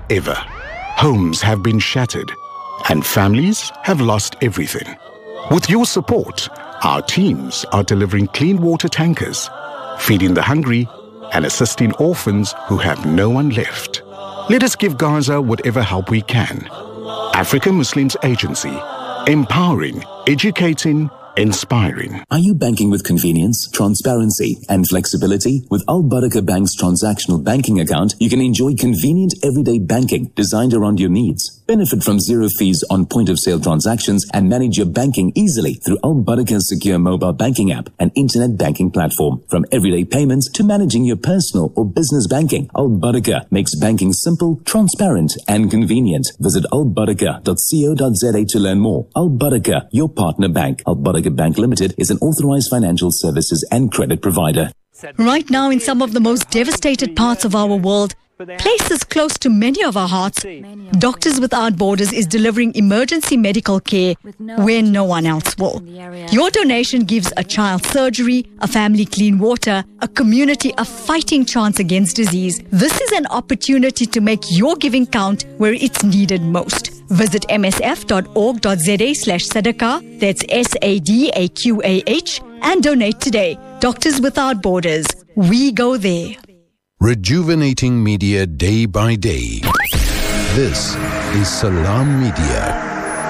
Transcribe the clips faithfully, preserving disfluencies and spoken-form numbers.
ever. Homes have been shattered and families have lost everything. With your support, our teams are delivering clean water tankers, feeding the hungry and assisting orphans who have no one left. Let us give Gaza whatever help we can. African Muslims Agency, empowering, educating, inspiring. Are you banking with convenience, transparency, and flexibility? With Al Barakah Bank's transactional banking account, you can enjoy convenient everyday banking designed around your needs. Benefit from zero fees on point-of-sale transactions and manage your banking easily through Al Barakah's secure mobile banking app and internet banking platform. From everyday payments to managing your personal or business banking, Al Barakah makes banking simple, transparent, and convenient. Visit al barakah dot co dot za to learn more. Al Barakah, your partner bank. Al Barakah Bank Limited is an authorized financial services and credit provider. Right now, in some of the most devastated parts of our world, places close to many of our hearts, Doctors Without Borders is delivering emergency medical care where no one else will. Your donation gives a child surgery, a family clean water, a community a fighting chance against disease. This is an opportunity to make your giving count where it's needed most. Visit m s f dot org dot za slash sadaqah, that's S A D A Q A H, and donate today. Doctors Without Borders, we go there. Rejuvenating media day by day. This is Salam Media.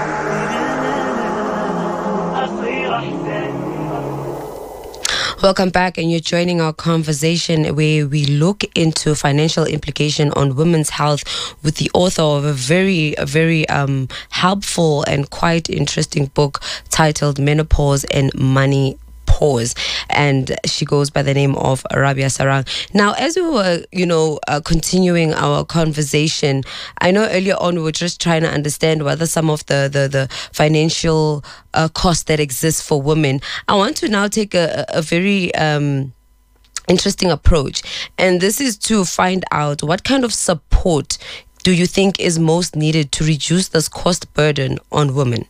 Welcome back, and you're joining our conversation where we look into financial implication on women's health with the author of a very, a very um, helpful and quite interesting book titled Menopause and Money Pause, and she goes by the name of Rabia Sarang. Now, as we were, you know, uh, continuing our conversation, I know earlier on we were just trying to understand whether some of the the, the financial uh, costs that exist for women. I want to now take a, a very um, interesting approach, and this is to find out what kind of support do you think is most needed to reduce this cost burden on women?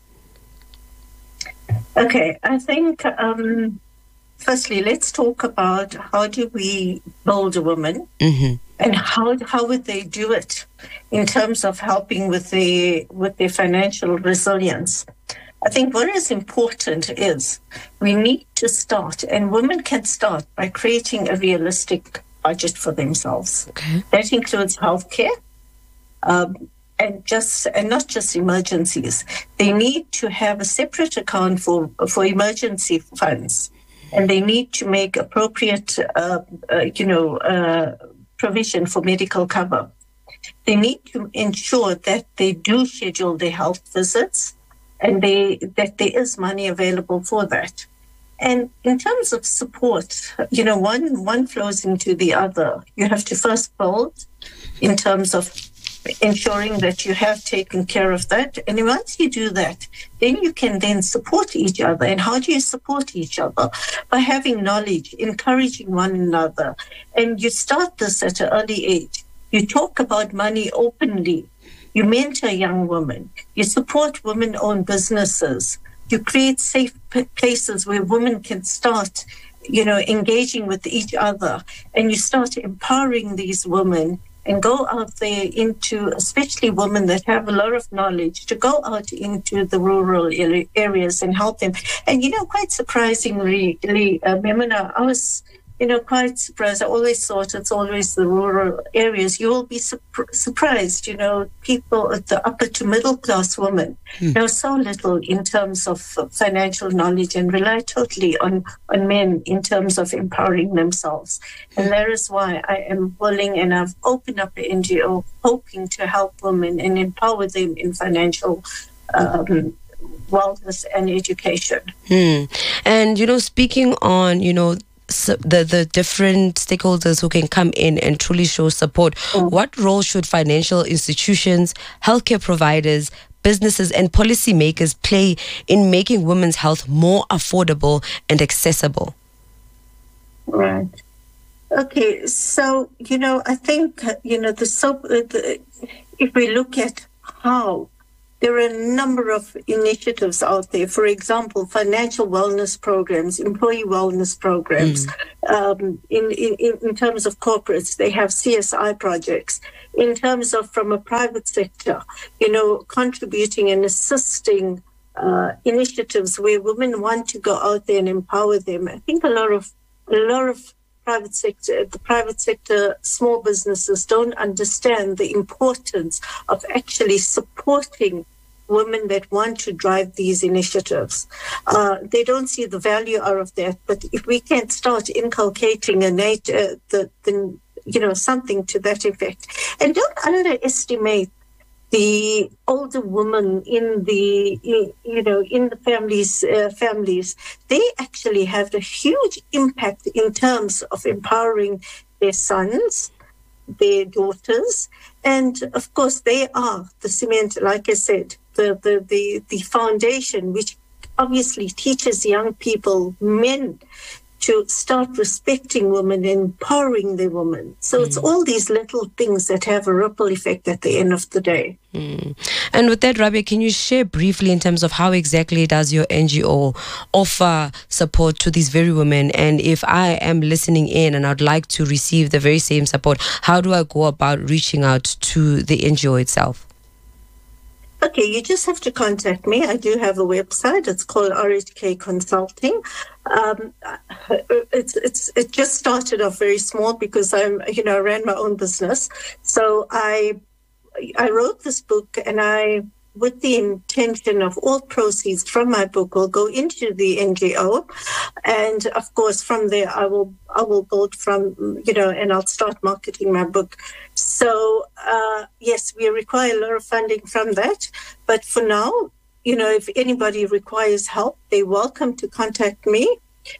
Okay, I think, um, firstly, let's talk about how do we build a woman, mm-hmm. and how how would they do it in terms of helping with the with their financial resilience. I think what is important is we need to start, and women can start by creating a realistic budget for themselves. Okay. That includes healthcare. Um, And just and not just emergencies. They need to have a separate account for for emergency funds, and they need to make appropriate, uh, uh, you know, uh, provision for medical cover. They need to ensure that they do schedule their health visits, and they that there is money available for that. And in terms of support, you know, one one flows into the other. You have to first build in terms of ensuring that you have taken care of that. And once you do that, then you can then support each other. And how do you support each other? By having knowledge, encouraging one another. And you start this at an early age. You talk about money openly. You mentor young women. You support women-owned businesses. You create safe p- places where women can start, you know, engaging with each other. And you start empowering these women and go out there into, especially women that have a lot of knowledge, to go out into the rural areas and help them. And, you know, quite surprisingly, uh, Memuna, I was, you know, quite surprised. I always thought it's always the rural areas. You will be su- surprised, you know, people at the upper to middle class women hmm. know so little in terms of financial knowledge and rely totally on, on men in terms of empowering themselves. And that is why I am willing, and I've opened up an N G O hoping to help women and empower them in financial um, wellness and education. Hmm. And, you know, speaking on, you know, So the, the different stakeholders who can come in and truly show support, mm. what role should financial institutions, healthcare providers, businesses and policymakers play in making women's health more affordable and accessible? Right. Okay, so, you know, I think, you know, the, so, the if we look at how there are a number of initiatives out there. For example, financial wellness programs, employee wellness programs. Mm. Um, in, in, in terms of corporates, they have C S I projects. In terms of from a private sector, you know, contributing and assisting uh, initiatives where women want to go out there and empower them. I think a lot of a lot of private sector, the private sector, small businesses don't understand the importance of actually supporting women that want to drive these initiatives. Uh, they don't see the value out of that. But if we can start inculcating a nat- uh, the, the, you know, something to that effect, and don't underestimate the older women in the, you know, in the families, uh, families, they actually have a huge impact in terms of empowering their sons, their daughters, and of course they are the cement, like I said, the, the, the, the foundation, which obviously teaches young people, men, to start respecting women and empowering the women. So mm. it's all these little things that have a ripple effect at the end of the day. Mm. And with that, Rabia, can you share briefly in terms of how exactly does your N G O offer support to these very women? And if I am listening in and I'd like to receive the very same support, how do I go about reaching out to the N G O itself? Okay, you just have to contact me. I do have a website. It's called R H K Consulting. Um, it's it's it just started off very small because I'm you know I ran my own business. So I I wrote this book, and I, with the intention of all proceeds from my book will go into the N G O, and of course from there I will I will build from you know and I'll start marketing my book. So uh, yes, we require a lot of funding from that, but for now, you know, if anybody requires help, they're welcome to contact me.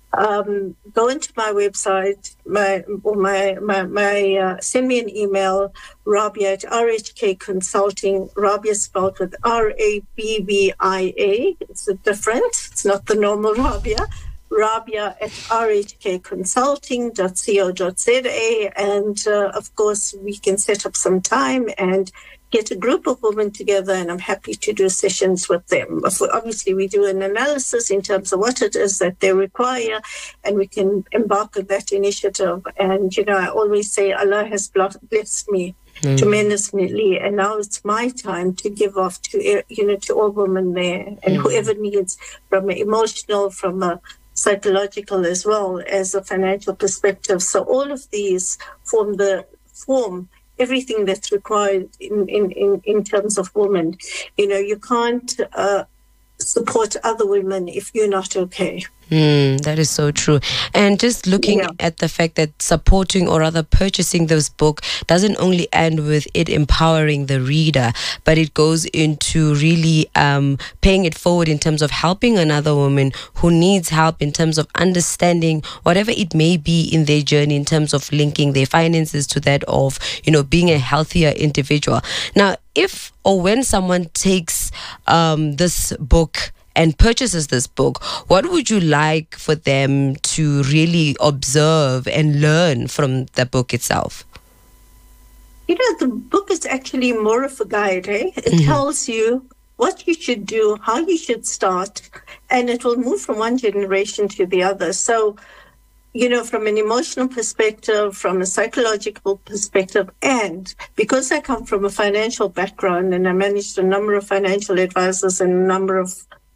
Um, go into my website, my or my my, my uh, send me an email, Rabia at R H K Consulting. Rabia spelled with R A B B I A. It's a different. It's not the normal Rabia. Rabia at R H K consulting dot co dot za, and uh, of course we can set up some time and get a group of women together, and I'm happy to do sessions with them. Obviously, we do an analysis in terms of what it is that they require, and we can embark on that initiative. And, you know, I always say Allah has blessed me mm. tremendously, and now it's my time to give off to, you know, to all women there, and mm. whoever needs, from an emotional, from a psychological, as well as a financial perspective. So all of these form the form everything that's required in, in, in, in terms of women. You know, you can't uh, support other women if you're not okay. Mm, that is so true. And just looking yeah. at the fact that supporting, or rather purchasing this book, doesn't only end with it empowering the reader, but it goes into really um, paying it forward in terms of helping another woman who needs help in terms of understanding whatever it may be in their journey, in terms of linking their finances to that of, you know, being a healthier individual. Now, if or when someone takes um, this book and purchases this book, what would you like for them to really observe and learn from the book itself? You know, the book is actually more of a guide, eh? It mm-hmm. tells you what you should do, how you should start, and it will move from one generation to the other. So, you know, from an emotional perspective, from a psychological perspective, and because I come from a financial background and I managed a number of financial advisors and a number of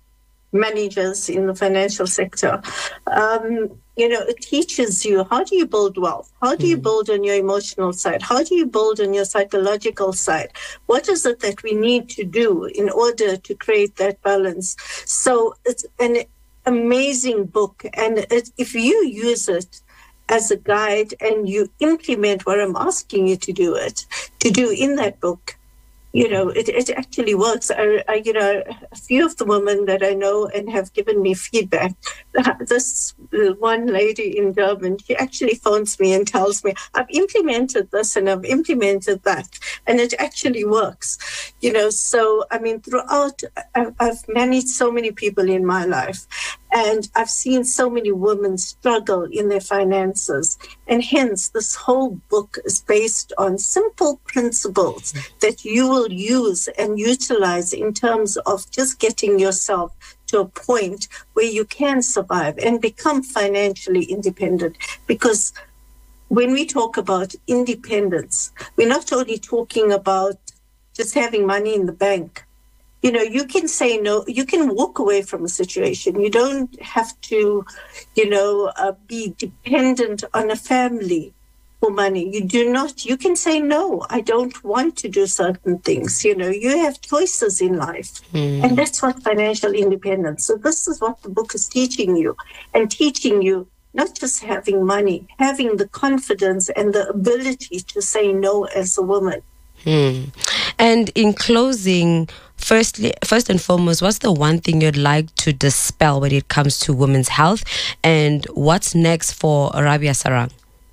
managers in the financial sector, um, you know, it teaches you how do you build wealth? How do you build on your emotional side? How do you build on your psychological side? What is it that we need to do in order to create that balance? So it's an amazing book. And it, if you use it as a guide and you implement what I'm asking you to do it, to do in that book, you know, it, it actually works. I, I, you know, a few of the women that I know and have given me feedback this one lady in Durban, she actually phones me and tells me, I've implemented this and I've implemented that, and it actually works. You know, so, I mean, throughout, I've managed so many people in my life, and I've seen so many women struggle in their finances. And hence, this whole book is based on simple principles that you will use and utilize in terms of just getting yourself to a point where you can survive and become financially independent. Because when we talk about independence, we're not only talking about just having money in the bank. You know, you can say no, you can walk away from a situation. You don't have to, you know, uh, be dependent on a family for money. You do not, you can say, no, I don't want to do certain things. You know, you have choices in life. Mm. And that's what financial independence. So this is what the book is teaching you, and teaching you not just having money, having the confidence and the ability to say no as a woman. Hmm. And in closing, firstly, first and foremost, what's the one thing you'd like to dispel when it comes to women's health, and what's next for Rabia Sarang?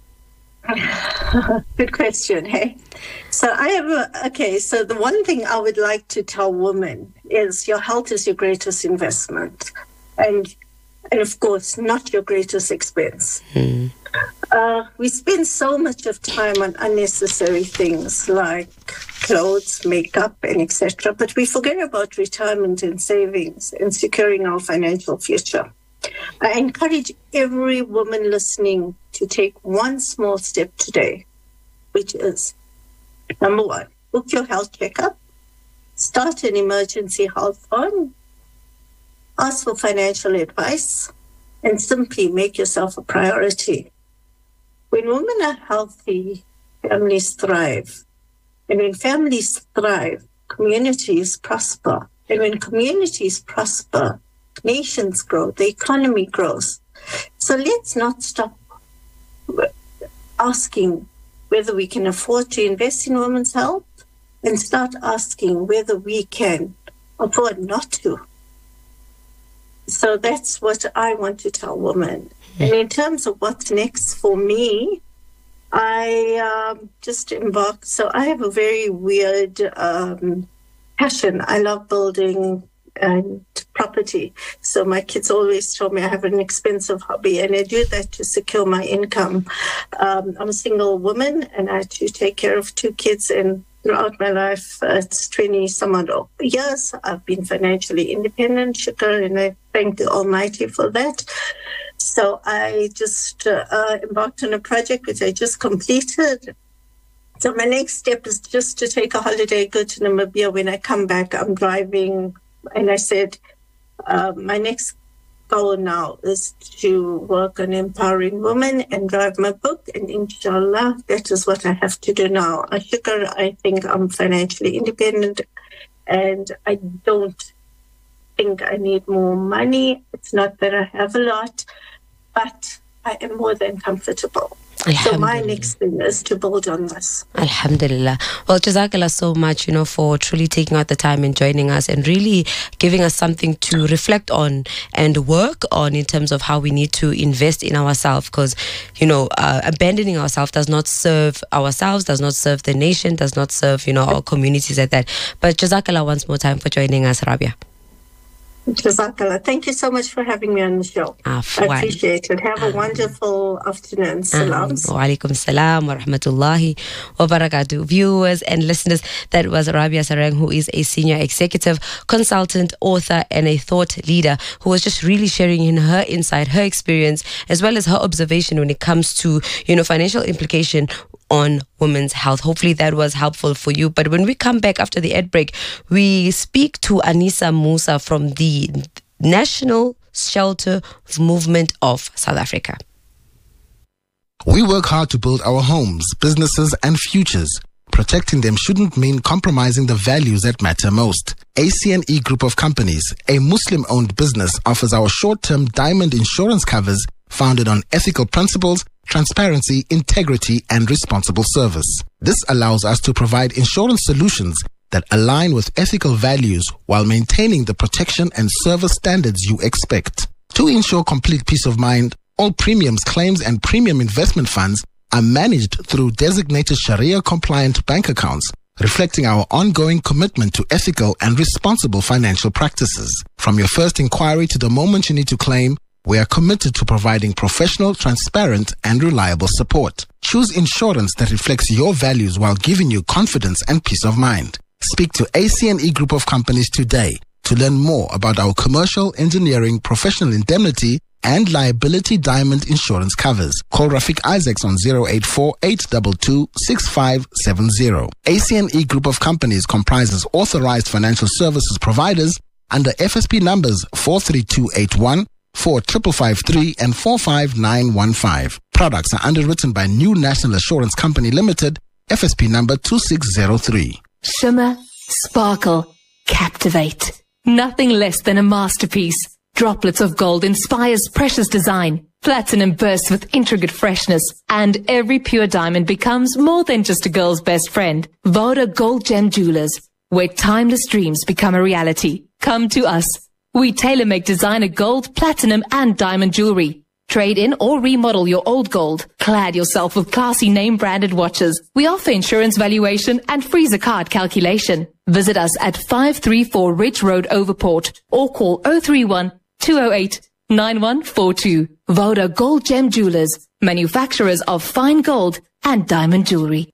Good question, hey? So I have, a, okay, so the one thing I would like to tell women is your health is your greatest investment. And, and of course, not your greatest expense. Hmm. Uh, we spend so much of time on unnecessary things like clothes, makeup, and et cetera, but we forget about retirement and savings and securing our financial future. I encourage every woman listening to take one small step today, which is, number one, book your health checkup, start an emergency health fund, ask for financial advice, and simply make yourself a priority. When women are healthy, families thrive. And when families thrive, communities prosper. And when communities prosper, nations grow, the economy grows. So let's not stop asking whether we can afford to invest in women's health, and start asking whether we can afford not to. So that's what I want to tell women. And in terms of what's next for me, I um, just embarked. So I have a very weird um, passion. I love building and property. So my kids always told me I have an expensive hobby, and I do that to secure my income. Um, I'm a single woman, and I had to take care of two kids, and throughout my life, uh, it's twenty some odd years, I've been financially independent, shukr, and I thank the Almighty for that. So I just uh, uh, embarked on a project which I just completed. So my next step is just to take a holiday, go to Namibia. When I come back, I'm driving. And I said, uh, my next goal now is to work on empowering women and drive my book. And inshallah, that is what I have to do now. Shukr, I think I'm financially independent, and I don't think I need more money. It's not that I have a lot, but I am more than comfortable. So my next thing is to build on this. Alhamdulillah. Well, Jazakallah so much, you know, for truly taking out the time and joining us, and really giving us something to reflect on and work on in terms of how we need to invest in ourselves. Because, you know, uh, abandoning ourselves does not serve ourselves, does not serve the nation, does not serve, you know, our communities like that. But Jazakallah once more time for joining us, Rabia. Jazakallah. Thank you so much for having me on the show. Afwan. I appreciate it. Have a wonderful afternoon. Salams. Wa alaikum salam wa rahmatullahi wa barakatuh. Viewers and listeners, that was Rabia Sarang, who is a senior executive consultant, author, and a thought leader, who was just really sharing in her insight, her experience, as well as her observation when it comes to, you know, financial implication on women's health. Hopefully that was helpful for you. But when we come back after the ad break, we speak to Anissa Musa from the National Shelter Movement of South Africa. We work hard to build our homes, businesses, and futures. Protecting them shouldn't mean compromising the values that matter most. A C N E Group of Companies, a Muslim-owned business, offers our short-term diamond insurance covers founded on ethical principles, transparency, integrity, and responsible service. This allows us to provide insurance solutions that align with ethical values while maintaining the protection and service standards you expect. To To ensure complete peace of mind, all premiums, claims, and premium investment funds are managed through designated Sharia-compliant bank accounts, reflecting our ongoing commitment to ethical and responsible financial practices. From your first inquiry to the moment you need to claim, we are committed to providing professional, transparent, and reliable support. Choose insurance that reflects your values while giving you confidence and peace of mind. Speak to A C N E Group of Companies today to learn more about our commercial, engineering, professional indemnity, and liability diamond insurance covers. Call Rafiq Isaacs on zero eight four, eight two two, six five seven zero. A C N E Group of Companies comprises authorized financial services providers under F S P numbers four three two eight one, four five five three, and four five nine one five. Products are underwritten by New National Assurance Company Limited, F S P number two six zero three. Shimmer, sparkle, captivate. Nothing less than a masterpiece. Droplets of gold inspires precious design. Platinum bursts with intricate freshness. And every pure diamond becomes more than just a girl's best friend. Voda Gold Gem Jewelers, where timeless dreams become a reality. Come to us. We tailor-make designer gold, platinum, and diamond jewelry. Trade in or remodel your old gold. Clad yourself with classy name-branded watches. We offer insurance valuation and freezer card calculation. Visit us at five three four Ridge Road, Overport, or call zero three one, two zero eight, nine one four two. Voda Gold Gem Jewelers, manufacturers of fine gold and diamond jewelry.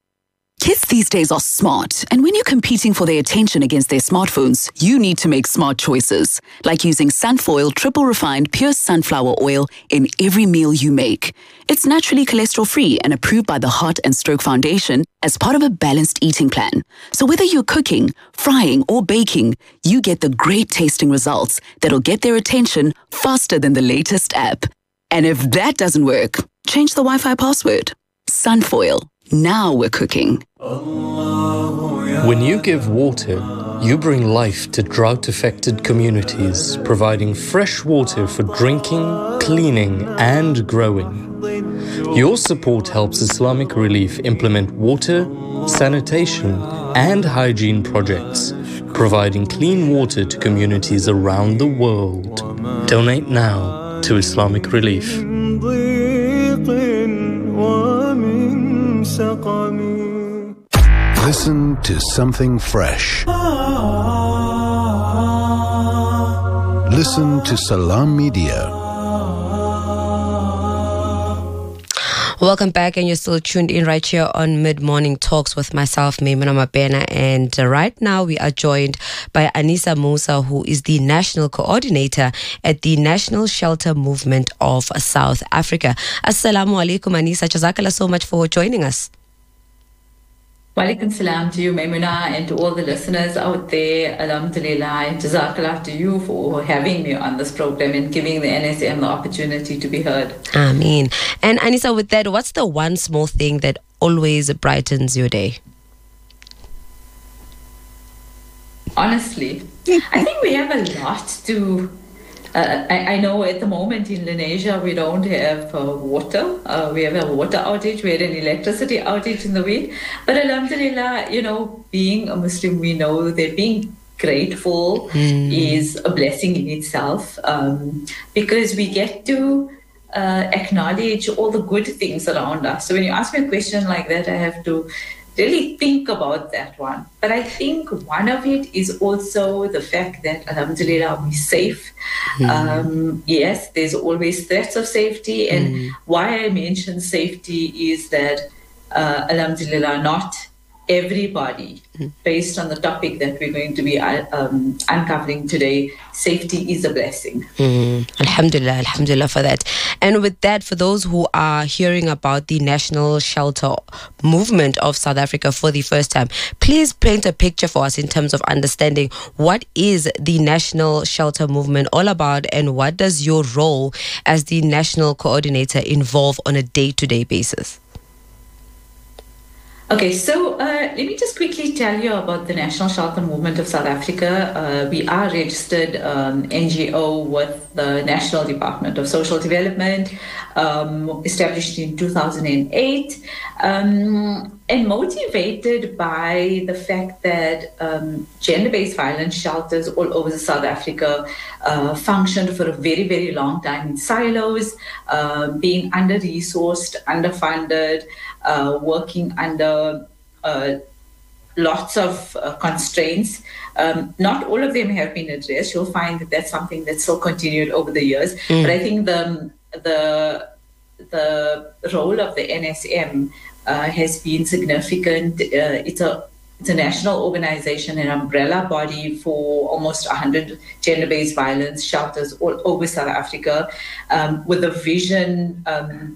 Kids these days are smart, and when you're competing for their attention against their smartphones, you need to make smart choices, like using Sunfoil triple refined pure sunflower oil in every meal you make. It's naturally cholesterol-free and approved by the Heart and Stroke Foundation as part of a balanced eating plan. So whether you're cooking, frying, or baking, you get the great tasting results that'll get their attention faster than the latest app. And if that doesn't work, change the Wi-Fi password. Sunfoil. Now we're cooking. When you give water, you bring life to drought-affected communities, providing fresh water for drinking, cleaning, and growing. Your support helps Islamic Relief implement water, sanitation, and hygiene projects, providing clean water to communities around the world. Donate now to Islamic Relief. Listen to something fresh. Listen to Salam Media. Welcome back, and you're still tuned in right here on Mid Morning Talks with myself, Maimuna Mabena, and uh, right now we are joined by Anisa Musa, who is the National Coordinator at the National Shelter Movement of South Africa. Assalamu alaikum, Anisa. Jazakallah so much for joining us. Walaikum salam to you, Maimuna, and to all the listeners out there. Alhamdulillah, and jazakallah to you for having me on this program and giving the N S M the opportunity to be heard. Ameen. And Anisa, with that, what's the one small thing that always brightens your day? Honestly, I think we have a lot to... Uh, I, I know at the moment in Lenasia we don't have uh, water. Uh, we have a water outage. We had an electricity outage in the week. But alhamdulillah, you know, being a Muslim, we know that being grateful mm. is a blessing in itself, um, because we get to uh, acknowledge all the good things around us. So when you ask me a question like that, I have to really think about that one. But I think one of it is also the fact that, alhamdulillah, we're safe. Mm. Um, yes, there's always threats of safety. And mm. why I mention safety is that, uh, alhamdulillah, not everybody, mm. based on the topic that we're going to be um, uncovering today, safety is a blessing. Mm. Alhamdulillah, alhamdulillah for that. And with that, for those who are hearing about the National Shelter Movement of South Africa for the first time, please paint a picture for us in terms of understanding what is the National Shelter Movement all about, and what does your role as the National Coordinator involve on a day-to-day basis? Okay, so uh, let me just quickly tell you about the National Shelter Movement of South Africa. Uh, we are registered um, N G O with the National Department of Social Development, um, established in two thousand eight, um, and motivated by the fact that um, gender-based violence shelters all over South Africa uh, functioned for a very, very long time in silos, uh, being under-resourced, underfunded, uh, working under uh, lots of uh, constraints. Um, not all of them have been addressed. You'll find that that's something that's still continued over the years. Mm. But I think the the the role of the N S M uh, has been significant. Uh, it's a it's a national organization, an umbrella body for almost one hundred gender-based violence shelters all over South Africa, um, with a vision um,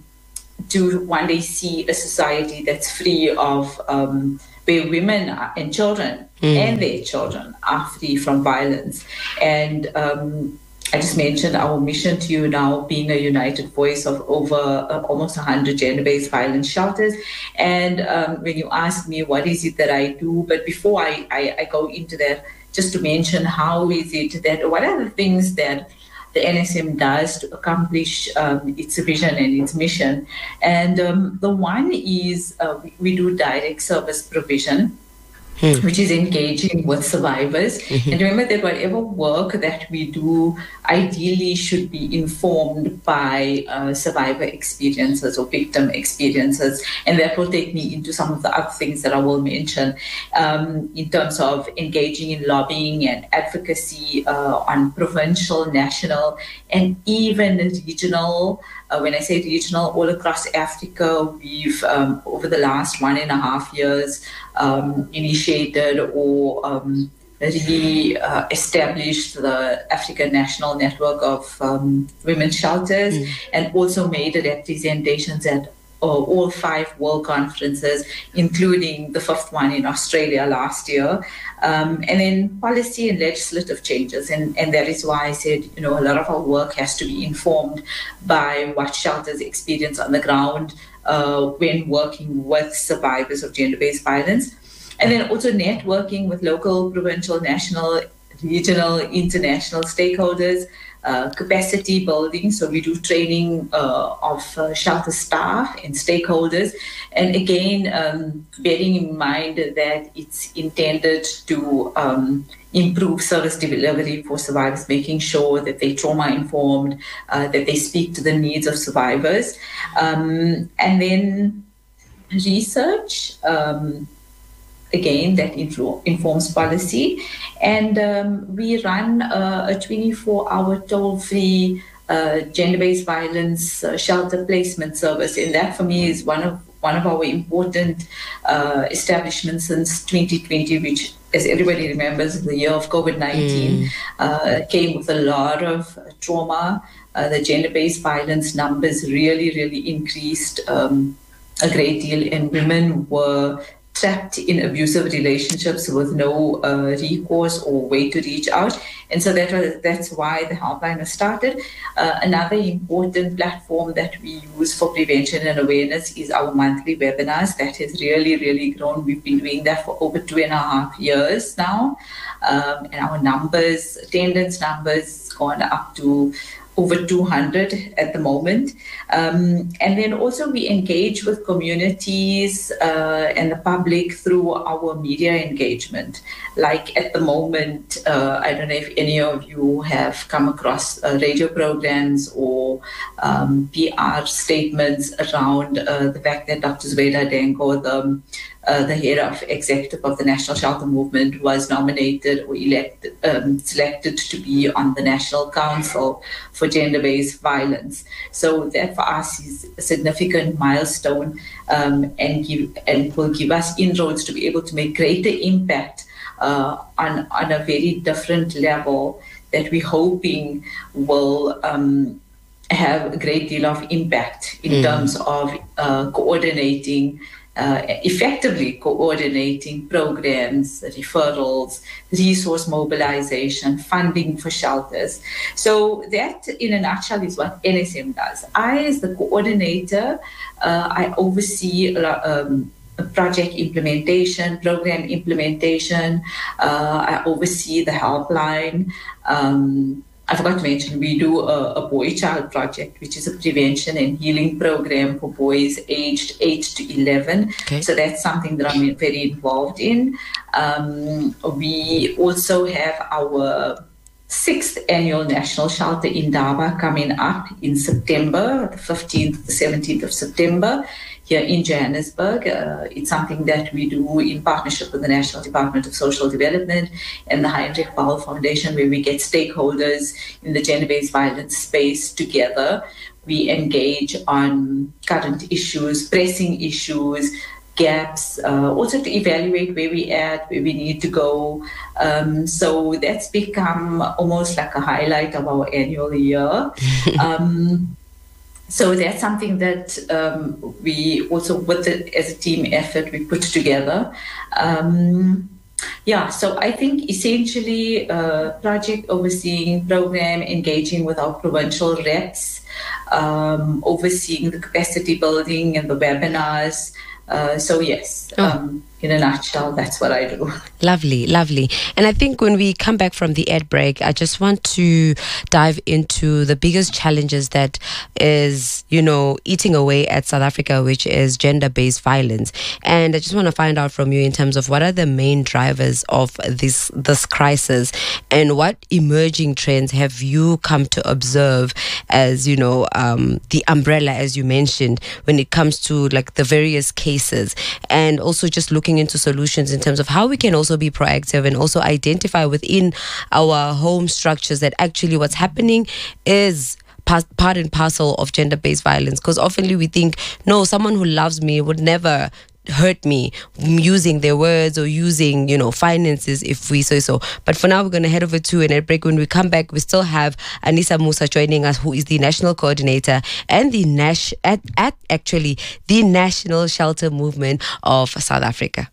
to one day see a society that's free of um, where women and children mm. and their children are free from violence. And um, I just mentioned our mission to you now being a united voice of over uh, almost one hundred gender-based violence shelters. And um, when you ask me what is it that I do, but before I, I, I go into that, just to mention how is it that, what are the things that the N S M does to accomplish um, its vision and its mission. And um, the one is uh, we, we do direct service provision, Hmm. which is engaging with survivors. Mm-hmm. And remember that whatever work that we do ideally should be informed by uh, survivor experiences or victim experiences. And that will take me into some of the other things that I will mention um, in terms of engaging in lobbying and advocacy uh, on provincial, national, and even regional. Uh, when I say regional, all across Africa, we've, um, over the last one and a half years, um, initiated or um, re-established uh, the African National Network of um, Women's Shelters, mm. and also made representations at uh, all five world conferences, including the fifth one in Australia last year. Um, and then policy and legislative changes. And, and that is why I said, you know, a lot of our work has to be informed by what shelters experience on the ground uh, when working with survivors of gender-based violence. And then also networking with local, provincial, national, regional, international stakeholders, uh, capacity building. So we do training uh, of uh, shelter staff and stakeholders. And again, um, bearing in mind that it's intended to um, improve service delivery for survivors, making sure that they're trauma-informed, uh, that they speak to the needs of survivors. Um, and then research, um, again, that influ- informs policy. And um, we run uh, a twenty-four hour toll-free uh, gender-based violence uh, shelter placement service. And that, for me, is one of one of our important uh, establishments since twenty twenty, which, as everybody remembers, the year of COVID nineteen, mm. uh, came with a lot of trauma. Uh, the gender-based violence numbers really, really increased um, a great deal, and women were trapped in abusive relationships with no uh, recourse or way to reach out. And so that was, that's why the helpline was started. Uh, another important platform that we use for prevention and awareness is our monthly webinars. That has really, really grown. We've been doing that for over two and a half years now. Um, and our numbers, attendance numbers, gone up to over two hundred at the moment. Um, and then also we engage with communities uh, and the public through our media engagement. Like at the moment, uh, I don't know if any of you have come across uh, radio programs or um, P R statements around uh, the fact that Doctor Zweda Denko, the Uh, the head of executive of the National Shelter Movement, was nominated or elected, um, selected to be on the National Council for Gender-Based Violence. So that for us is a significant milestone um, and give and will give us inroads to be able to make greater impact uh, on, on a very different level that we're hoping will um, have a great deal of impact in mm. terms of uh, coordinating Uh, effectively coordinating programs, referrals, resource mobilization, funding for shelters. So that, in a nutshell, is what N S M does. I, as the coordinator, uh, I oversee um, project implementation, program implementation. Uh, I oversee the helpline. Um, I forgot to mention, we do a, a boy-child project, which is a prevention and healing program for boys aged eight to eleven. Okay. So that's something that I'm very involved in. Um, we also have our sixth annual National Shelter Indaba coming up in September, the fifteenth to the seventeenth of September, here in Johannesburg. Uh, it's something that we do in partnership with the National Department of Social Development and the Heinrich Ball Foundation, where we get stakeholders in the gender-based violence space together. We engage on current issues, pressing issues, gaps, uh, also to evaluate where we at, where we need to go. Um, so that's become almost like a highlight of our annual year. um, so that's something that um, we also, with the, as a team effort, we put together. Um, yeah, so I think essentially uh, project overseeing, program engaging with our provincial reps, um, overseeing the capacity building and the webinars. Uh, so yes, oh. um, in a nutshell, that's what I do. Lovely, lovely. And I think when we come back from the ad break, I just want to dive into the biggest challenges that is, you know, eating away at South Africa, which is gender-based violence. And I just want to find out from you in terms of what are the main drivers of this this crisis, and what emerging trends have you come to observe as, you know, um, the umbrella, as you mentioned, when it comes to like the various cases, and also just looking into solutions in terms of how we can also be proactive and also identify within our home structures that actually what's happening is part and parcel of gender-based violence. Because often we think, no, someone who loves me would never hurt me using their words or using, you know, finances, if we say so. But for now, we're going to head over to an ad break. When we come back, we still have Anissa Musa joining us, who is the national coordinator and the Nash at, at actually the National Shelter Movement of South Africa.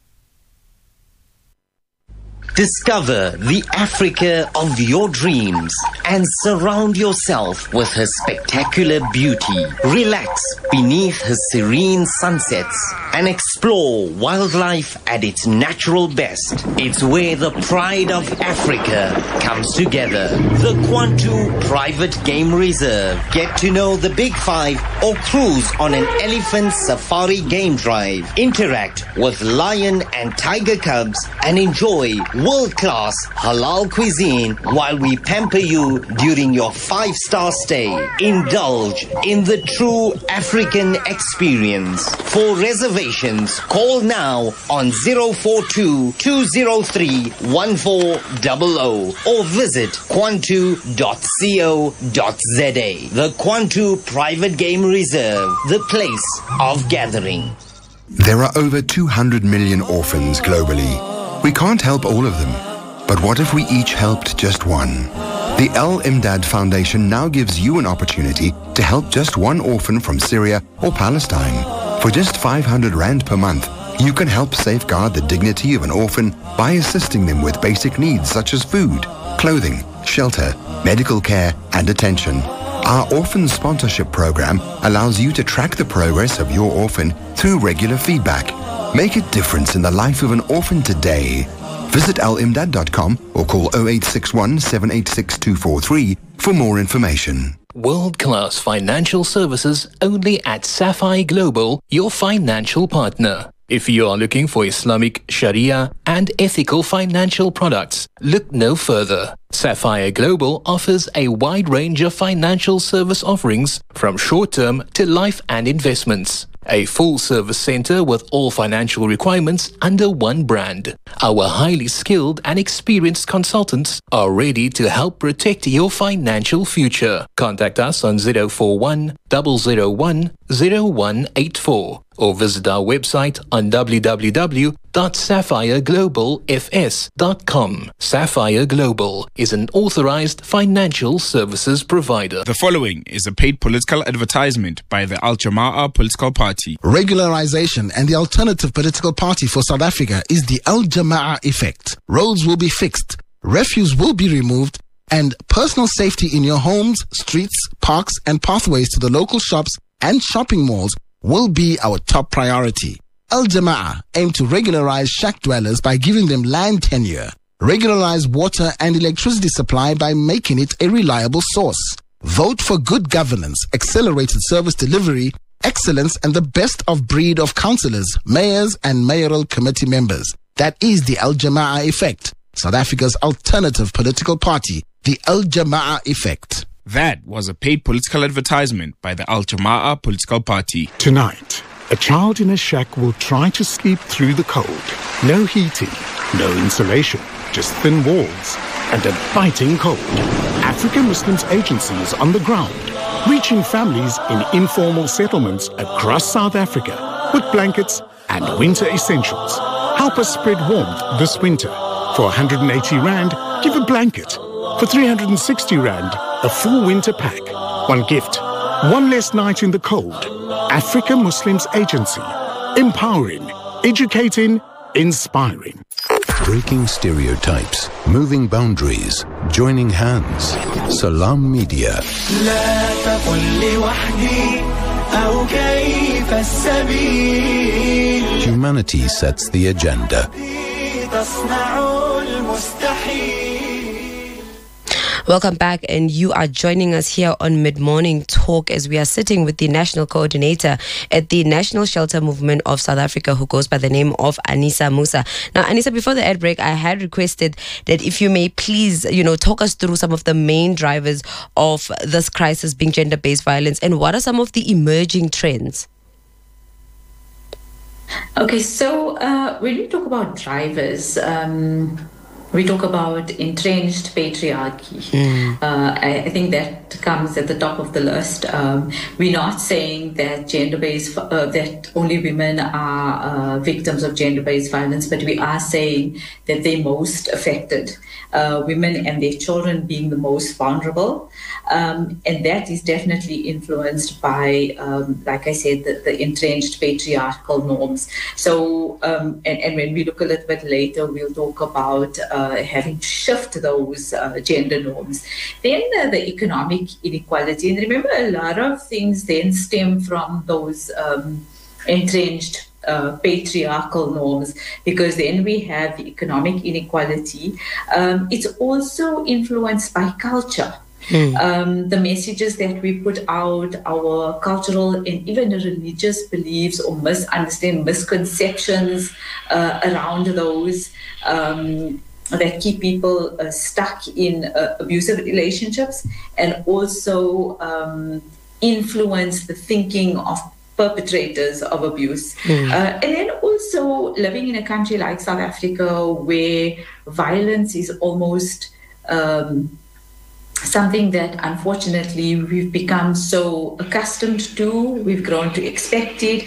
Discover the Africa of your dreams and surround yourself with her spectacular beauty. Relax beneath her serene sunsets and explore wildlife at its natural best. It's where the pride of Africa comes together. The Kwantu Private Game Reserve. Get to know the Big Five or cruise on an elephant safari game drive. Interact with lion and tiger cubs and enjoy world-class halal cuisine while we pamper you during your five-star stay. Indulge in the true African experience. For reservations, call now on zero four two, two zero three, one four zero zero or visit kwantu dot co dot za. The Kwantu Private Game Reserve, the place of gathering. There are over two hundred million orphans globally. We can't help all of them, but what if we each helped just one? The Al Imdad Foundation now gives you an opportunity to help just one orphan from Syria or Palestine. For just five hundred rand per month, you can help safeguard the dignity of an orphan by assisting them with basic needs such as food, clothing, shelter, medical care, and attention. Our orphan sponsorship program allows you to track the progress of your orphan through regular feedback. Make a difference in the life of an orphan today. Visit al imdad dot com or call zero eight six one, seven eight six, two four three for more information. World-class financial services only at Sapphire Global, your financial partner. If you are looking for Islamic, Sharia, and ethical financial products, look no further. Sapphire Global offers a wide range of financial service offerings from short-term to life and investments. A full-service center with all financial requirements under one brand. Our highly skilled and experienced consultants are ready to help protect your financial future. Contact us on zero four one, zero zero one, zero one eight four or visit our website on w w w dot sapphire global f s dot com. Sapphire Global is an authorized financial services provider. The following is a paid political advertisement by the Al Jama'ah political party. Regularization and the alternative political party for South Africa is the Al Jama'ah effect. Roads will be fixed, refuse will be removed, and personal safety in your homes, streets, parks, and pathways to the local shops and shopping malls will be our top priority. Al Jama'ah aim to regularize shack dwellers by giving them land tenure, regularize water and electricity supply by making it a reliable source, vote for good governance, accelerated service delivery, excellence, and the best of breed of councillors, mayors, and mayoral committee members. That is the Al Jama'ah effect, South Africa's alternative political party, the Al Jama'ah effect. That was a paid political advertisement by the Al Jama'ah political party. Tonight, a child in a shack will try to sleep through the cold. No heating, no insulation, just thin walls and a biting cold. African Muslims agencies on the ground, reaching families in informal settlements across South Africa with blankets and winter essentials. Help us spread warmth this winter. For one hundred eighty rand, give a blanket. For three hundred sixty rand, a full winter pack. One gift, one less night in the cold. African Muslims Agency. Empowering, educating, inspiring. Breaking stereotypes, moving boundaries, joining hands. Salam Media. Humanity sets the agenda. Welcome back, and you are joining us here on Mid-Morning Talk as we are sitting with the National Coordinator at the National Shelter Movement of South Africa, who goes by the name of Anisa Musa. Now, Anisa, before the ad break, I had requested that if you may please, you know, talk us through some of the main drivers of this crisis being gender-based violence, and what are some of the emerging trends? Okay, so uh, when we talk about drivers, um, we talk about entrenched patriarchy. Mm. Uh, I, I think that comes at the top of the list. Um, we're not saying that gender-based, uh, that only women are uh, victims of gender-based violence, but we are saying that they're most affected. Uh, women and their children being the most vulnerable. Um, and that is definitely influenced by, um, like I said, the, the entrenched patriarchal norms. So, um, and, and when we look a little bit later, we'll talk about uh, having to shift those uh, gender norms. Then uh, the economic inequality. And remember, a lot of things then stem from those um, entrenched Uh, patriarchal norms, because then we have the economic inequality. Um, it's also influenced by culture. Mm. Um, the messages that we put out, our cultural and even religious beliefs or misunderstanding, misconceptions uh, around those um, that keep people uh, stuck in uh, abusive relationships, and also um, influence the thinking of perpetrators of abuse. Mm. Uh, and then also living in a country like South Africa where violence is almost um, something that unfortunately we've become so accustomed to, we've grown to expect it.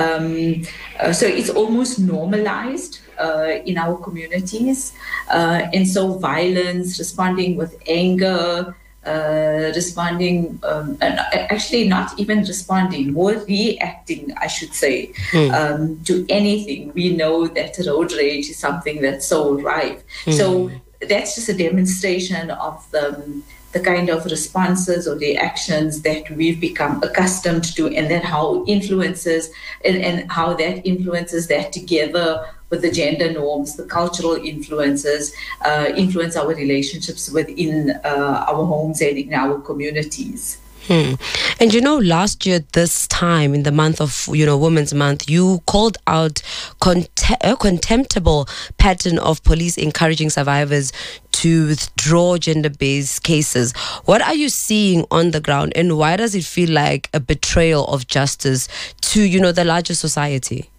Um, uh, so it's almost normalized uh, in our communities. Uh, and so violence, responding with anger, Uh, responding, um, and actually not even responding, more reacting, I should say, mm. um, to anything. We know that road rage is something that's so rife. Mm. So that's just a demonstration of the, the kind of responses or the actions that we've become accustomed to, and then how influences and, and how that influences that together with the gender norms, the cultural influences, uh, influence our relationships within uh, our homes and in our communities. Hmm. And you know, last year, this time in the month of, you know, Women's Month, you called out cont- a contemptible pattern of police encouraging survivors to withdraw gender-based cases. What are you seeing on the ground, and why does it feel like a betrayal of justice to, you know, the larger society?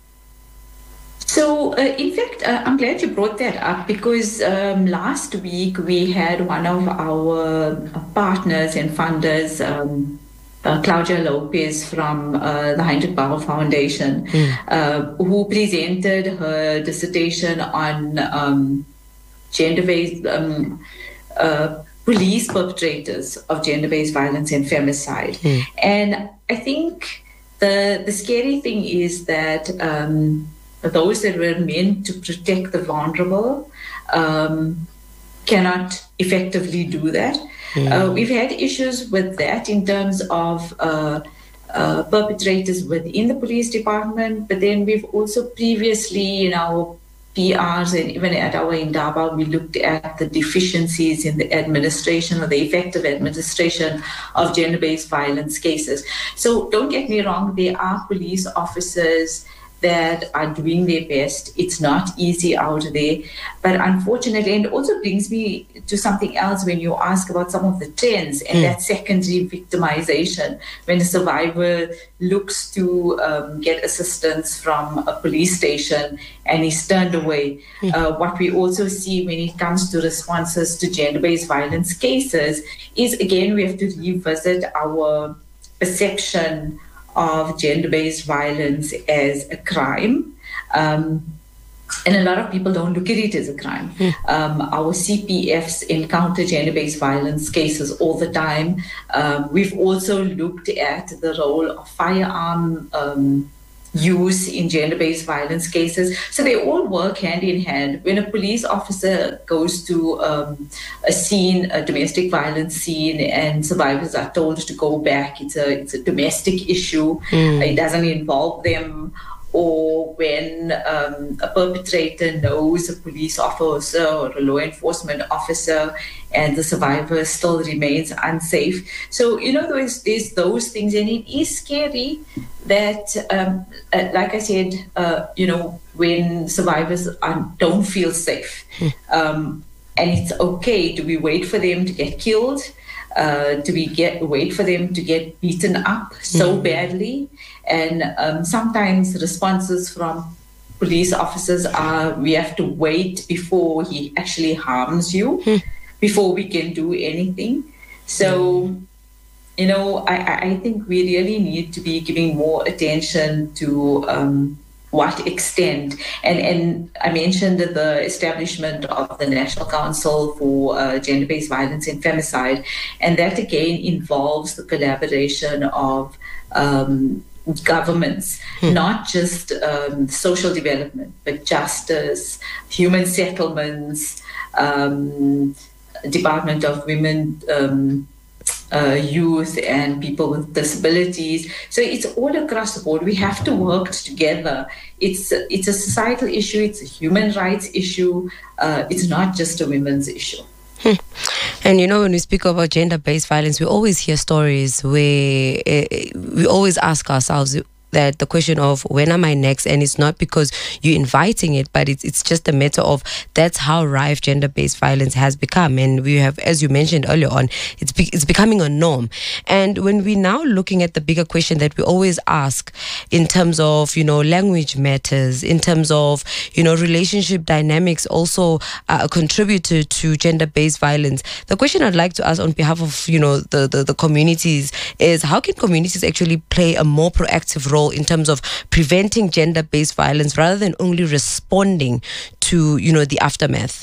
So, uh, in fact, uh, I'm glad you brought that up, because um, last week we had one of our partners and funders, um, uh, Claudia Lopez from uh, the Heinrich Bauer Foundation, mm. uh, who presented her dissertation on um, gender-based um, uh, police perpetrators of gender-based violence and femicide. Mm. And I think the the scary thing is that um, those that were meant to protect the vulnerable um, cannot effectively do that. Mm. Uh, we've had issues with that in terms of uh, uh, perpetrators within the police department, but then we've also previously in our P Rs and even at our Indaba, we looked at the deficiencies in the administration or the effective administration of gender-based violence cases. So don't get me wrong, there are police officers that are doing their best. It's not easy out there, but unfortunately, and it also brings me to something else when you ask about some of the trends and mm. that secondary victimization, when a survivor looks to um, get assistance from a police station and is turned away. Mm. Uh, what we also see when it comes to responses to gender-based violence cases is, again, we have to revisit our perception of gender-based violence as a crime. Um, and a lot of people don't look at it as a crime. Mm. Um, our C P Fs encounter gender-based violence cases all the time. Um, we've also looked at the role of firearm um, use in gender-based violence cases. So they all work hand in hand. When a police officer goes to um, a scene, a domestic violence scene, and survivors are told to go back, it's a, it's a domestic issue. Mm. It doesn't involve them. Or when um, a perpetrator knows a police officer or a law enforcement officer and the survivor still remains unsafe. So, you know, there's, there's those things, and it is scary that, um, uh, like I said, uh, you know, when survivors are, don't feel safe, um, and it's okay, do we wait for them to get killed? Uh, do we get wait for them to get beaten up so mm. badly? And um, sometimes responses from police officers are, we have to wait before he actually harms you, mm. before we can do anything. So, mm. you know, I, I think we really need to be giving more attention to um, what extent. And, and I mentioned the establishment of the National Council for uh, Gender-Based Violence and Femicide, and that again involves the collaboration of um, governments, hmm. not just um, social development, but justice, human settlements, um, Department of Women, um, uh, Youth and people with disabilities. So it's all across the board. We have to work together. It's a, it's a societal issue. It's a human rights issue. Uh, it's not just a women's issue. Hmm. And you know, when we speak about gender-based violence, we always hear stories where uh, we always ask ourselves that the question of when am I next, and it's not because you're inviting it, but it's it's just a matter of that's how rife gender-based violence has become. And we have, as you mentioned earlier on, it's be, it's becoming a norm. And when we're now looking at the bigger question that we always ask in terms of, you know, language matters, in terms of, you know, relationship dynamics also uh, contribute to, to gender-based violence, the question I'd like to ask on behalf of, you know, the, the, the communities is, how can communities actually play a more proactive role in terms of preventing gender-based violence rather than only responding to, you know, the aftermath?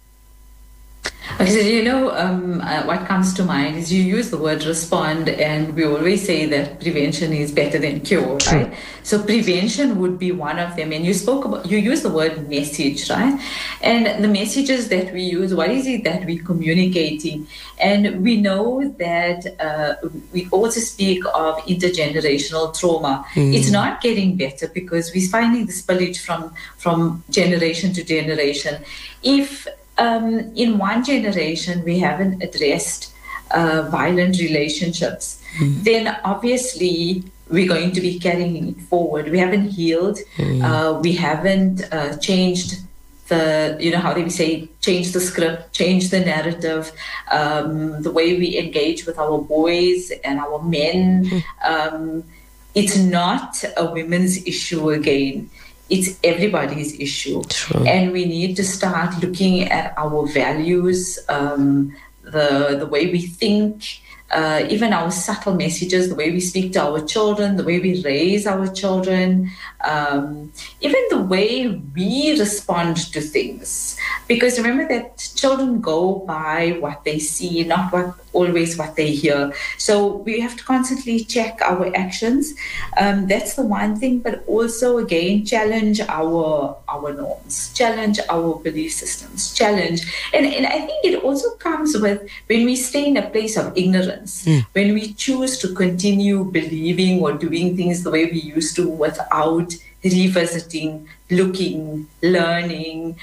Okay, so, you know, um, uh, what comes to mind is you use the word respond, and we always say that prevention is better than cure, True. Right? So prevention would be one of them. And you spoke about, you use the word message, right? And the messages that we use, what is it that we're communicating? And we know that uh, we also speak of intergenerational trauma. Mm. It's not getting better because we're finding the spillage from, from generation to generation. If Um, in one generation, we haven't addressed uh, violent relationships, mm. then obviously we're going to be carrying it forward. We haven't healed. Mm. Uh, we haven't uh, changed the, you know, how they say, change the script, change the narrative, um, the way we engage with our boys and our men. Mm. Um, it's not a women's issue again. It's everybody's issue. True. And we need to start looking at our values, um, the the way we think, uh, even our subtle messages, the way we speak to our children, the way we raise our children, um, even the way we respond to things. Because remember that children go by what they see, not what always what they hear. So we have to constantly check our actions. Um, that's the one thing, but also again challenge our our norms, challenge our belief systems, challenge. And, and I think it also comes with when we stay in a place of ignorance. violence, mm. when we choose to continue believing or doing things the way we used to without revisiting, looking, learning,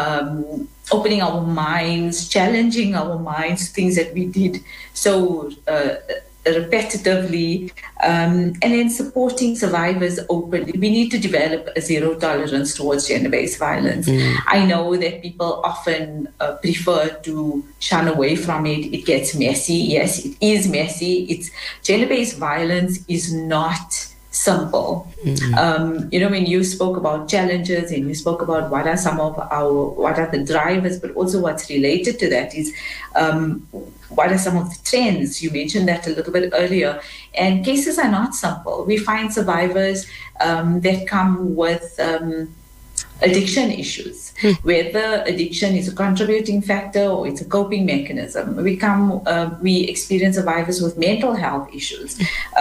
um, opening our minds, challenging our minds, things that we did so uh, repetitively, um, and then supporting survivors openly. We need to develop a zero tolerance towards gender-based violence. Mm. I know that people often uh, prefer to shun away from it. It gets messy. Yes, it is messy. It's gender-based violence is not simple. Mm-hmm. Um, you know, when you spoke about challenges and you spoke about what are some of our, what are the drivers, but also what's related to that is um, what are some of the trends? You mentioned that a little bit earlier. And cases are not simple. We find survivors um, that come with um, addiction issues, hmm. whether addiction is a contributing factor or it's a coping mechanism. We come, uh, we experience survivors with mental health issues.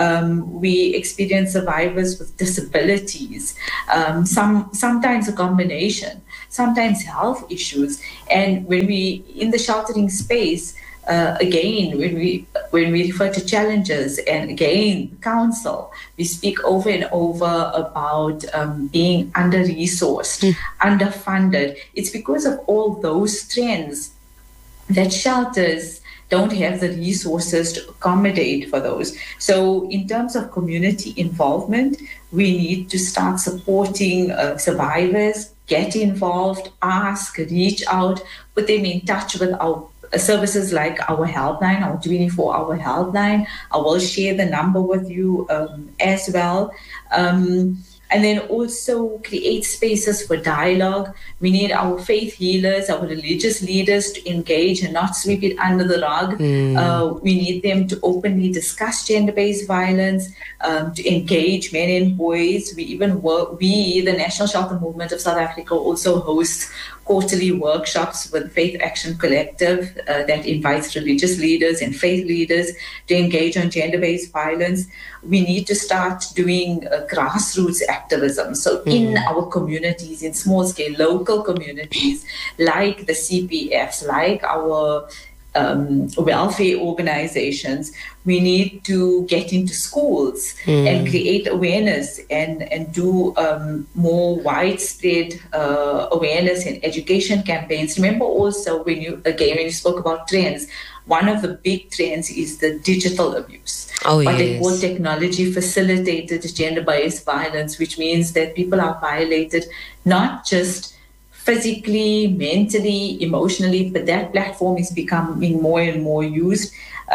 Um, we experience survivors with disabilities. Um, some sometimes a combination. Sometimes health issues. And when we in the sheltering space. Uh, again, when we when we refer to challenges and again counsel, we speak over and over about um, being under-resourced, mm. underfunded. It's because of all those trends that shelters don't have the resources to accommodate for those. So in terms of community involvement, we need to start supporting uh, survivors, get involved, ask, reach out, put them in touch with our services like our helpline, our twenty-four hour helpline. I will share the number with you um, as well. Um, and then also create spaces for dialogue. We need our faith healers, our religious leaders to engage and not sweep it under the rug. Mm. Uh, we need them to openly discuss gender-based violence, um, to engage men and boys. We even work, we, the National Shelter Movement of South Africa, also hosts quarterly workshops with Faith Action Collective uh, that invites religious leaders and faith leaders to engage on gender-based violence. We need to start doing uh, grassroots activism. So mm. in our communities, in small-scale local communities, like the C P Fs, like our um, welfare organizations, we need to get into schools mm. and create awareness and, and do um, more widespread uh, awareness and education campaigns. Remember also when you, again, when you spoke about trends, one of the big trends is the digital abuse. Oh, what yes. they call technology facilitated gender-based violence, which means that people are violated not just physically, mentally, emotionally, but that platform is becoming more and more used.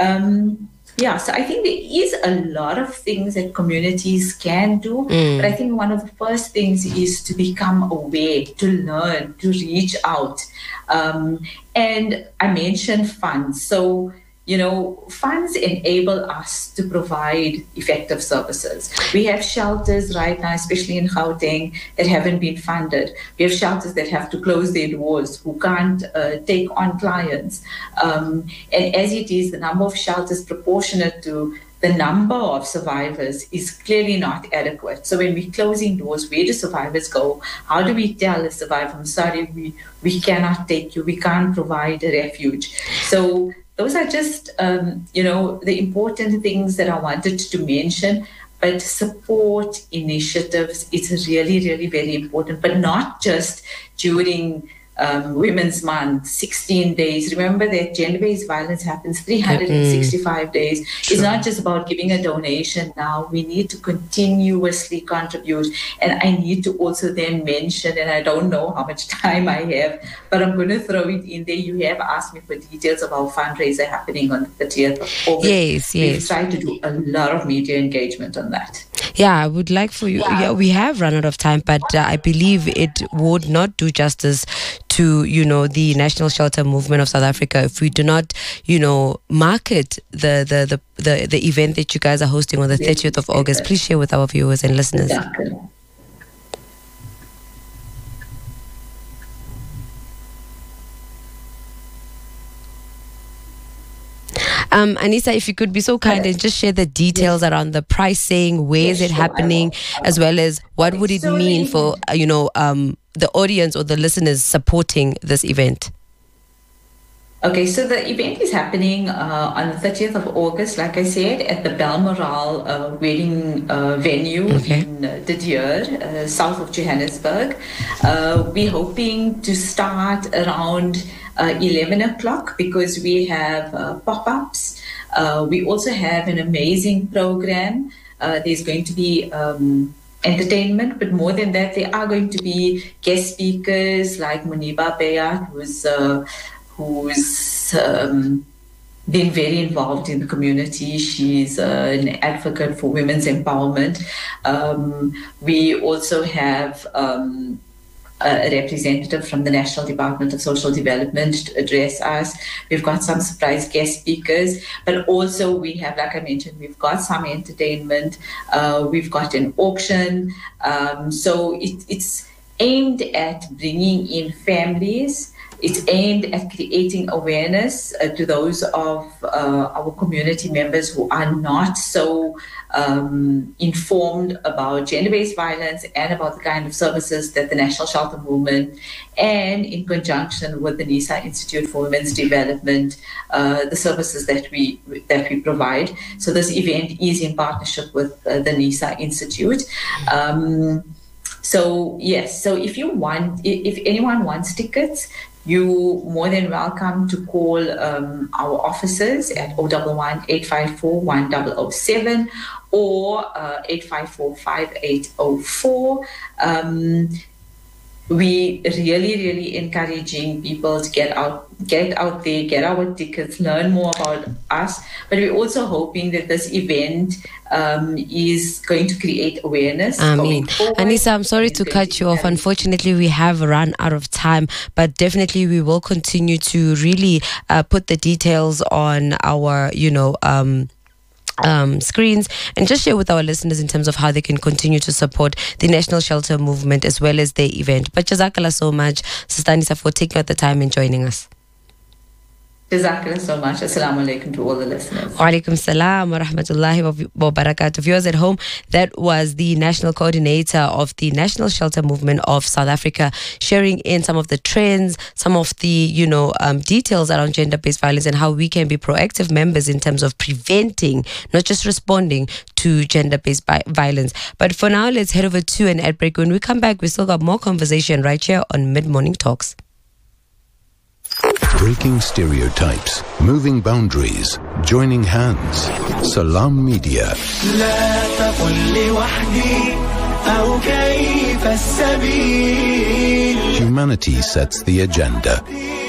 Um, yeah, so I think there is a lot of things that communities can do, mm. but I think one of the first things is to become aware, to learn, to reach out. Um, and I mentioned funds. So, you know, funds enable us to provide effective services. We have shelters right now, especially in Gauteng, that haven't been funded. We have shelters that have to close their doors, who can't uh, take on clients. Um, and as it is, the number of shelters proportionate to the number of survivors is clearly not adequate. So when we're closing doors, where do survivors go? How do we tell a survivor, I'm sorry, we, we cannot take you, we can't provide a refuge? So those are just, um, you know, the important things that I wanted to mention. But support initiatives is really, really very important, but not just during um, Women's Month, sixteen days. Remember that gender-based violence happens three hundred sixty-five mm. days. True. It's not just about giving a donation now. We need to continuously contribute. And I need to also then mention, and I don't know how much time I have, but I'm going to throw it in there. You have asked me for details of our fundraiser happening on the thirtieth of August. Yes, yes. We've tried to do a lot of media engagement on that. Yeah, I would like for you, yeah, yeah we have run out of time, but uh, I believe it would not do justice to, you know, the National Shelter Movement of South Africa if we do not, you know, market the the, the, the, the event that you guys are hosting on the thirtieth of August. Please share with our viewers and listeners. Exactly. Um, Anissa, if you could be so kind and just share the details yes. around the pricing, where yes, is it sure, happening, as well as what would it so mean for, uh, you know, um, the audience or the listeners supporting this event? Okay, so the event is happening uh, on the thirtieth of August, like I said, at the Balmoral uh, wedding uh, venue okay. in uh, De Deer, uh, south of Johannesburg. Uh, we're hoping to start around uh, eleven o'clock because we have uh, pop-ups. Uh, we also have an amazing program. Uh, there's going to be um, entertainment, but more than that, there are going to be guest speakers like Muniba Bayat, who's uh, who's um, been very involved in the community. She's uh, an advocate for women's empowerment. Um, we also have um, a representative from the National Department of Social Development to address us. We've got some surprise guest speakers, but also we have, like I mentioned, we've got some entertainment. Uh, we've got an auction. Um, so it, it's aimed at bringing in families. It's aimed at creating awareness uh, to those of uh, our community members who are not so um, informed about gender-based violence and about the kind of services that the National Shelter Movement and in conjunction with the NISA Institute for Women's Development, uh, the services that we that we provide. So this event is in partnership with uh, the NISA Institute. Um, so yes, so if you want, if anyone wants tickets, you're more than welcome to call um, our offices at zero one one, eight five four, one zero zero seven or uh, eight five four, five eight zero four. Um, we really, really encouraging people to get out, get out there, get our tickets, learn more about us. But we're also hoping that this event um, is going to create awareness. I mean, Anissa, I'm sorry to cut you off. Unfortunately, we have run out of time, but definitely we will continue to really uh, put the details on our, you know, um, Um, screens and just share with our listeners in terms of how they can continue to support the National Shelter Movement as well as the event. But Jazakallah so much, Sister Anissa, for taking out the time and joining us. Jazakallah so much. Assalamu alaikum to all the listeners. Wa alaikum salam wa rahmatullahi wa barakatuh. Viewers at home, that was the National Coordinator of the National Shelter Movement of South Africa, sharing in some of the trends, some of the, you know, um, details around gender-based violence and how we can be proactive members in terms of preventing, not just responding to gender-based bi- violence. But for now, let's head over to an ad break. When we come back, we still got more conversation right here on Mid-Morning Talks. Breaking stereotypes, moving boundaries, joining hands. Salam Media. Humanity sets the agenda.